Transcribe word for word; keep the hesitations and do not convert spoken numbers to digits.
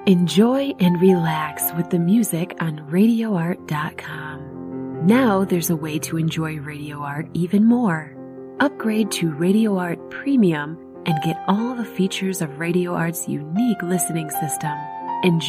Enjoy and relax with the music on radio art dot com. Now there's a way to enjoy Radio Art even more. Upgrade to Radio Art Premium and get all the features of Radio Art's unique listening system. Enjoy